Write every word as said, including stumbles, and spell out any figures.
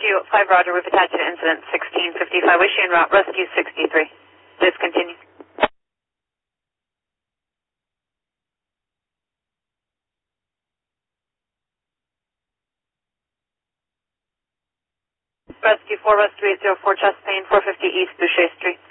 Rescue five Roger, we've attached an incident sixteen fifty-five. Wish you en route, Rescue sixty-three. Discontinue. Rescue four, Rescue eight zero four, chest pain, four fifty East Boucher Street.